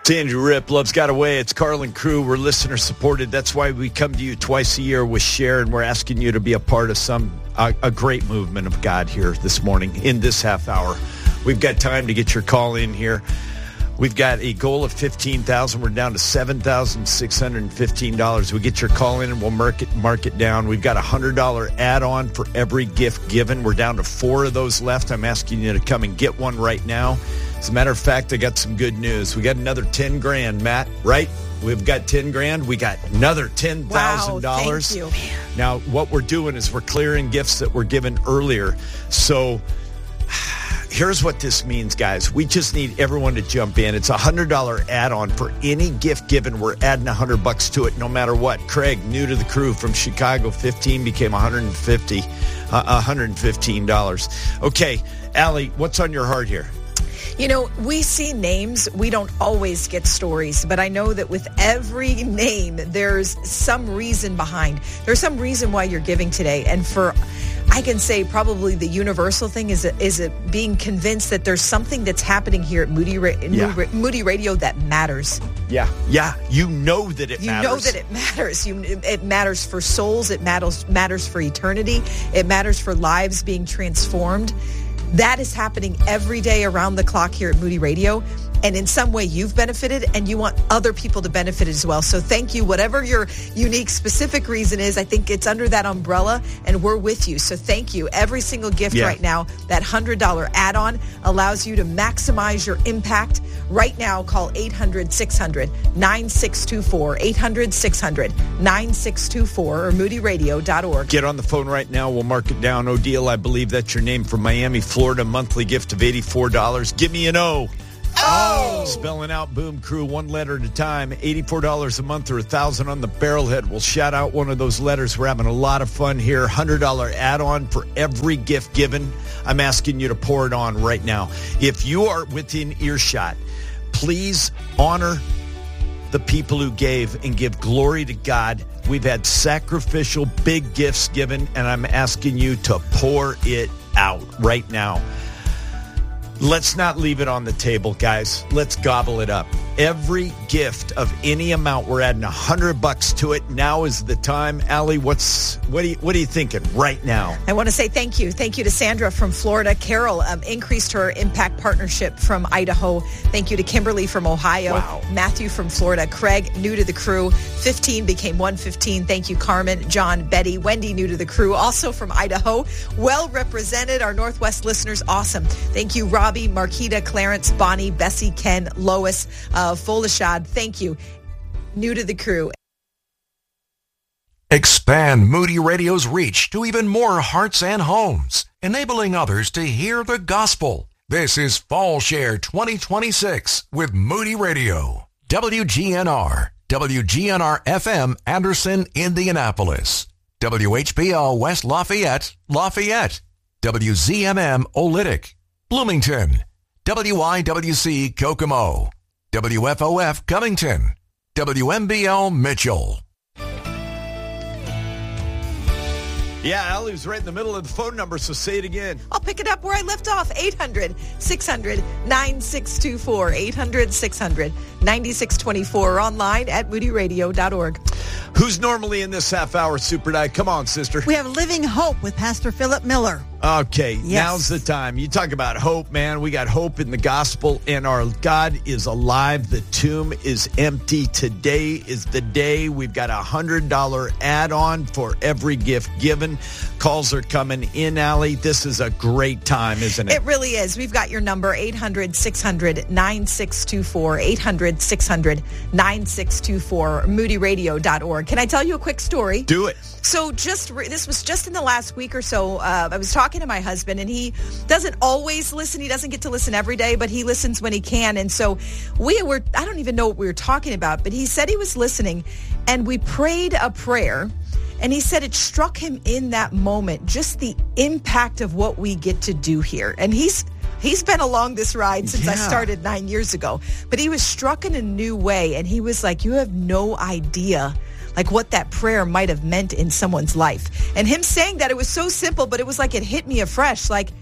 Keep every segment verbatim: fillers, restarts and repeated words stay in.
It's Andrew Ripp. Love's Got Away. It's Carlin Crew. We're listener supported. That's why we come to you twice a year with Share, and we're asking you to be a part of some uh, a great movement of God here this morning in this half hour. We've got time to get your call in here. We've got a goal of fifteen thousand dollars. We're down to seven thousand six hundred fifteen dollars. We get your call in and we'll mark it, mark it down. We've got a one hundred dollars add-on for every gift given. We're down to four of those left. I'm asking you to come and get one right now. As a matter of fact, I got some good news. We got another ten grand, Matt, right? We've got ten grand. We got another ten thousand dollars. Wow, thank you. Now, what we're doing is we're clearing gifts that were given earlier. So here's what this means, guys. We just need everyone to jump in. It's a one hundred dollars add-on for any gift given. We're adding one hundred bucks to it no matter what. Craig, new to the crew from Chicago, fifteen became one hundred fifty, uh, one hundred fifteen dollars. Okay, Allie, what's on your heart here? You know, we see names. We don't always get stories, but I know that with every name, there's some reason behind. There's some reason why you're giving today. And for, I can say probably the universal thing is, is it being convinced that there's something that's happening here at Moody, Ra- yeah. Moody Radio that matters. Yeah, yeah. You know that it you matters. You know that it matters. You, it matters for souls. It matters, matters for eternity. It matters for lives being transformed. That is happening every day around the clock here at Moody Radio. And in some way you've benefited and you want other people to benefit as well. So thank you. Whatever your unique specific reason is, I think it's under that umbrella and we're with you. So thank you. Every single gift yeah. right now, that one hundred dollars add-on allows you to maximize your impact. Right now, call eight hundred six hundred nine six two four, eight hundred six hundred nine six two four or moody radio dot org. Get on the phone right now. We'll mark it down. Odile, I believe that's your name, from Miami, Florida. Monthly gift of eighty-four dollars. Give me an O. Oh! Spelling out Boom Crew one letter at a time. eighty-four dollars a month or one thousand dollars on the barrelhead. We'll shout out one of those letters. We're having a lot of fun here. one hundred dollars add-on for every gift given. I'm asking you to pour it on right now. If you are within earshot, please honor the people who gave and give glory to God. We've had sacrificial big gifts given, and I'm asking you to pour it out right now. Let's not leave it on the table, guys. Let's gobble it up. Every gift of any amount, we're adding a hundred bucks to it. Now is the time. Allie, what's what are you what are you thinking right now? I want to say thank you. Thank you to Sandra from Florida. Carol um, increased her impact partnership from Idaho. Thank you to Kimberly from Ohio. Wow. Matthew from Florida. Craig, new to the crew. fifteen became one fifteen. Thank you, Carmen, John, Betty, Wendy, new to the crew. Also from Idaho. Well represented. Our Northwest listeners, awesome. Thank you, Robbie, Marquita, Clarence, Bonnie, Bessie, Ken, Lois, uh, Folashad. Thank you. New to the crew. Expand Moody Radio's reach to even more hearts and homes, enabling others to hear the gospel. This is Fall Share twenty twenty-six with Moody Radio. W G N R, W G N R F M, Anderson, Indianapolis. W H P L West Lafayette, Lafayette. W Z M M Olytic, Bloomington. W I W C Kokomo. W F O F Covington. W M B L Mitchell. Yeah, Allie's right in the middle of the phone number, so say it again. I'll pick it up where I left off. eight hundred six hundred nine six two four. eight hundred six hundred nine six two four or online at moody radio dot org. Who's normally in this half hour, Super Diet? Come on, sister. We have Living Hope with Pastor Philip Miller. Okay, yes. Now's the time. You talk about hope, man. We got hope in the gospel, and our God is alive. The tomb is empty. Today is the day. We've got a one hundred dollars add-on for every gift given. Calls are coming in, Allie. This is a great time, isn't it? It really is. We've got your number, eight hundred six hundred nine six two four, eight hundred six hundred nine six two four, moody radio dot org. Can I tell you a quick story? Do it. So just re- this was just in the last week or so. Uh, I was talking to my husband, and he doesn't always listen. He doesn't get to listen every day, but he listens when he can. And so we were, I don't even know what we were talking about, but he said he was listening, and we prayed a prayer. And he said it struck him in that moment, just the impact of what we get to do here. And he's he's been along this ride since yeah. I started nine years ago. But he was struck in a new way. And he was like, you have no idea like what that prayer might have meant in someone's life. And him saying that, it was so simple, but it was like it hit me afresh. Like,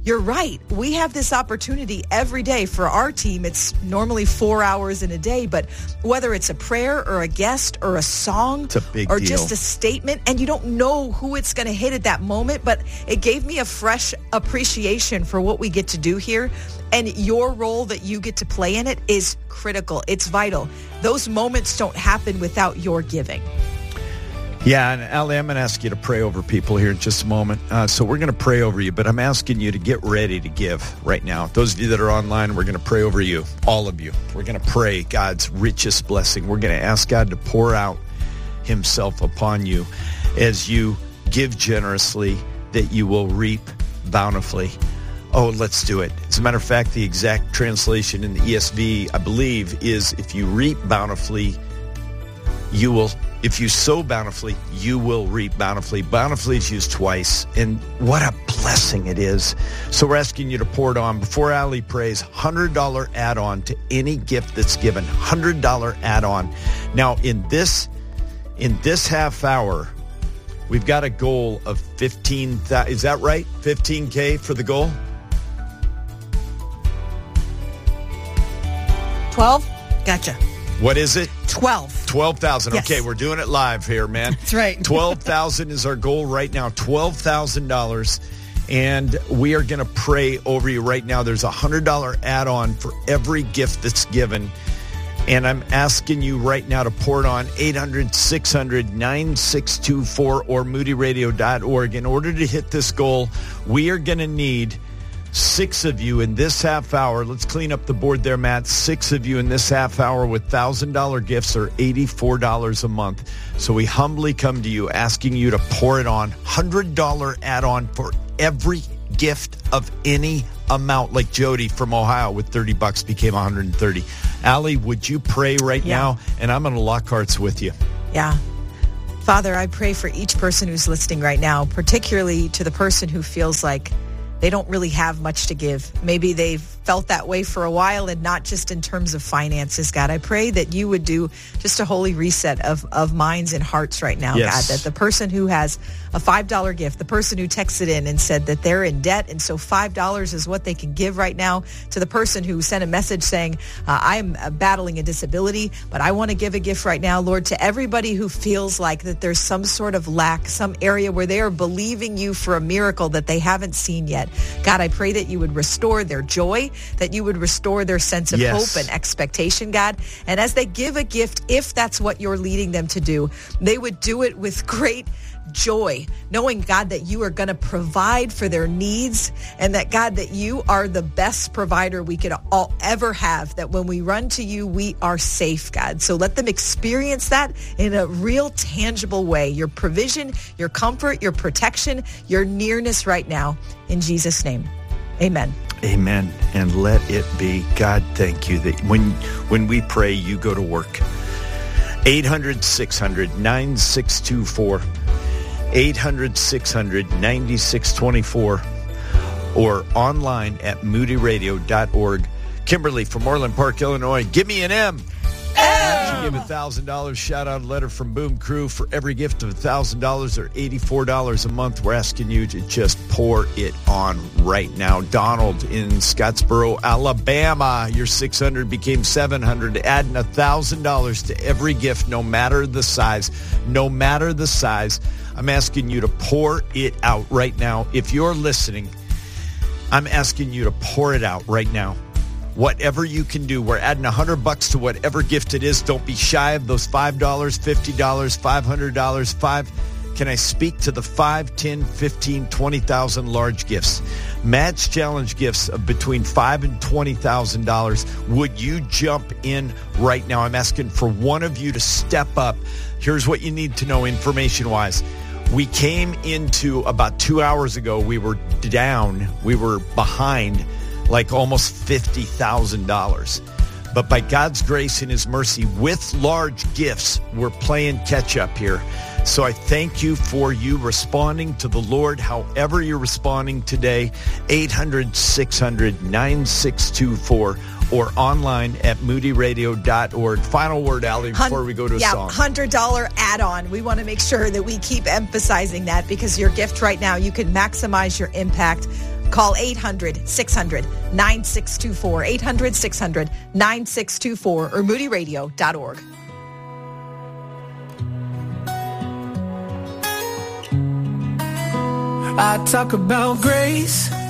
you're right. We have this opportunity every day. For our team, it's normally four hours in a day, but whether it's a prayer or a guest or a song it's a big or deal. just a statement, and you don't know who it's going to hit at that moment, but it gave me a fresh appreciation for what we get to do here. And your role that you get to play in it is critical. It's vital. Those moments don't happen without your giving. Yeah, and Allie, I'm going to ask you to pray over people here in just a moment. Uh, so we're going to pray over you, but I'm asking you to get ready to give right now. Those of you that are online, we're going to pray over you, all of you. We're going to pray God's richest blessing. We're going to ask God to pour out himself upon you as you give generously, that you will reap bountifully. Oh, let's do it. As a matter of fact, the exact translation in the E S V, I believe, is if you reap bountifully, you will, if you sow bountifully, you will reap bountifully. Bountifully is used twice, and what a blessing it is. So we're asking you to pour it on. Before Allie prays, one hundred dollars add-on to any gift that's given. one hundred dollars add-on. Now, in this, in this half hour, we've got a goal of fifteen thousand. Is that right? fifteen K for the goal? twelve? Gotcha. What is it? twelve. twelve thousand. Yes. Okay, we're doing it live here, man. That's right. twelve thousand is our goal right now. twelve thousand dollars. And we are going to pray over you right now. There's a one hundred dollars add-on for every gift that's given. And I'm asking you right now to pour it on eight hundred, six hundred, nine six two four or moody radio dot org. In order to hit this goal, we are going to need six of you in this half hour. Let's clean up the board there, Matt. Six of you in this half hour with one thousand dollars gifts or eighty-four dollars a month. So we humbly come to you asking you to pour it on. one hundred dollars add-on for every gift of any amount, like Jody from Ohio with thirty bucks became one hundred thirty. Allie, would you pray right Yeah. now? And I'm going to lock hearts with you. Yeah. Father, I pray for each person who's listening right now, particularly to the person who feels like they don't really have much to give. Maybe they've felt that way for a while, and not just in terms of finances, God. I pray that you would do just a holy reset of, of minds and hearts right now, Yes. God, that the person who has a five dollar gift, the person who texted in and said that they're in debt, and so five dollars is what they can give right now, to the person who sent a message saying, uh, I'm uh, battling a disability, but I want to give a gift right now, Lord, to everybody who feels like that there's some sort of lack, some area where they are believing you for a miracle that they haven't seen yet. God, I pray that you would restore their joy, that you would restore their sense of Yes. hope and expectation, God. And as they give a gift, if that's what you're leading them to do, they would do it with great joy, knowing, God, that you are going to provide for their needs, and that, God, that you are the best provider we could all ever have, that when we run to you, we are safe, God. So let them experience that in a real tangible way, your provision, your comfort, your protection, your nearness right now. In Jesus' name, amen. Amen. And let it be. God, thank you that when when we pray, you go to work. eight hundred, six hundred, nine six two four. eight hundred, six hundred, nine six two four. Or online at moody radio dot org. Kimberly from Orland Park, Illinois. Give me an M. She gave one thousand dollars. Shout out letter from Boom Crew. For every gift of one thousand dollars or eighty-four dollars a month, we're asking you to just pour it on right now. Donald in Scottsboro, Alabama. Your six hundred became seven hundred. Adding one thousand dollars to every gift, no matter the size. No matter the size. I'm asking you to pour it out right now. If you're listening, I'm asking you to pour it out right now. Whatever you can do, we're adding a hundred bucks to whatever gift it is. Don't be shy of those five dollars, fifty dollars, five hundred dollars, five. Can I speak to the five, ten, fifteen, twenty thousand large gifts? Matt's challenge gifts of between five and twenty thousand dollars. Would you jump in right now? I'm asking for one of you to step up. Here's what you need to know information wise. We came into about two hours ago. We were down. We were behind like almost fifty thousand dollars. But by God's grace and his mercy, with large gifts, we're playing catch up here. So I thank you for you responding to the Lord, however you're responding today. eight hundred, six hundred, nine six two four or online at moody radio dot org. Final word, Allie, before we go to a yeah, song. one hundred dollars add-on. We want to make sure that we keep emphasizing that, because your gift right now, you can maximize your impact Call eight hundred, six hundred, nine six two four, eight hundred, six hundred, nine six two four, or moody radio dot org. I talk about grace,